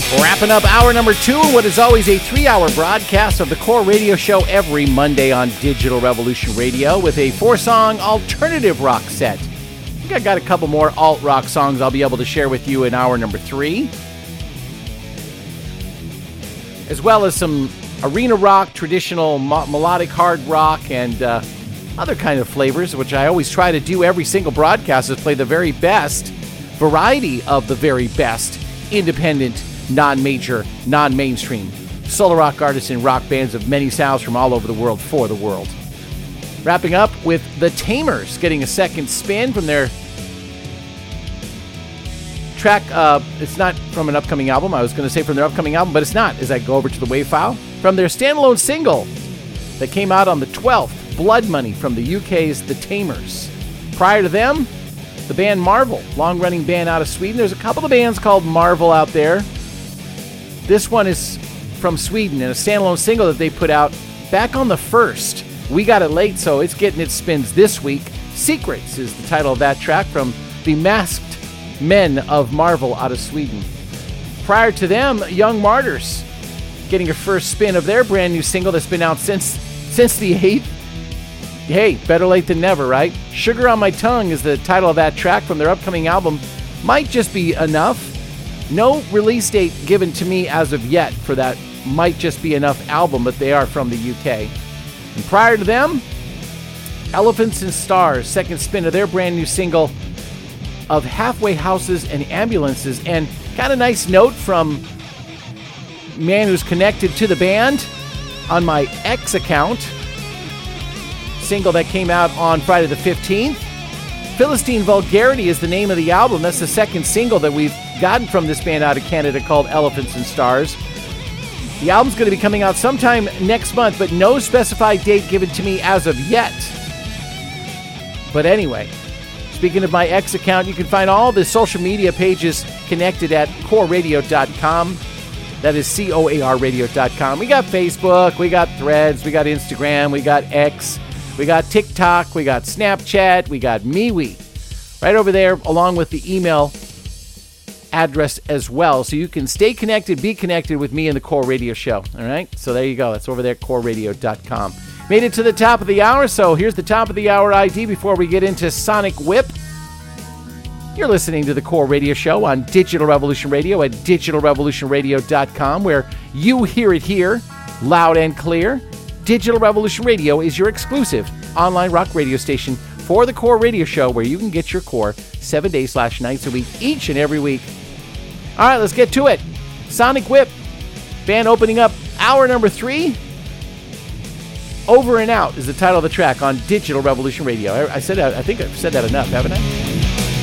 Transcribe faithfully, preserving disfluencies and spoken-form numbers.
Wrapping up hour number two, what is always a three-hour broadcast of the Core Radio Show every Monday on Digital Revolution Radio with a four-song alternative rock set. I think I got a couple more alt-rock songs I'll be able to share with you in hour number three, as well as some arena rock, traditional mo- melodic hard rock, and uh, other kind of flavors, which I always try to do every single broadcast, is play the very best variety of the very best independent, non-major, non-mainstream solo rock artists and rock bands of many sounds from all over the world for the world. Wrapping up with The Tamers getting a second spin from their track. Uh, it's not from an upcoming album. I was going to say from their upcoming album, but it's not, as I go over to the WAV file. From their standalone single that came out on the twelfth, Blood Money, from the U K's The Tamers. Prior to them, the band Marvel, long-running band out of Sweden. There's a couple of bands called Marvel out there. This one is from Sweden and a standalone single that they put out back on the first. We got it late, so it's getting its spins this week. Secrets is the title of that track from the Masked Men of Marvel out of Sweden. Prior to them, Young Martyrs getting a first spin of their brand new single that's been out since since the eighth. Hey, better late than never, right? Sugar on My Tongue is the title of that track from their upcoming album. Might Just Be Enough. No release date given to me as of yet for that Might Just Be Enough album, but they are from the U K. And prior to them, Elephants and Stars, second spin of their brand new single of Halfway Houses and Ambulances. And got a nice note from a man who's connected to the band on my X account. Single that came out on Friday the fifteenth. Philistine Vulgarity is the name of the album. That's the second single that we've gotten from this band out of Canada called Elephants and Stars. The album's going to be coming out sometime next month, but no specified date given to me as of yet. But anyway, speaking of my X account, you can find all the social media pages connected at core radio dot com. That is C O A R radio dot com. We got Facebook, we got Threads, we got Instagram, we got X, we got TikTok, we got Snapchat, we got MeWe. Right over there, along with the email address as well. So you can stay connected, be connected with me and the Core Radio Show. All right? So there you go. That's over there, core radio dot com. Made it to the top of the hour, so here's the top of the hour I D before we get into Sonic Whip. You're listening to the Core Radio Show on Digital Revolution Radio at digital revolution radio dot com, where you hear it here, loud and clear. Digital Revolution Radio is your exclusive online rock radio station for the Core Radio Show, where you can get your core seven days slash nights a week, each and every week. All right, let's get to it. Sonic Whip, band opening up hour number three. Over and Out is the title of the track on Digital Revolution Radio. I, I said, I think I've said that enough, haven't I?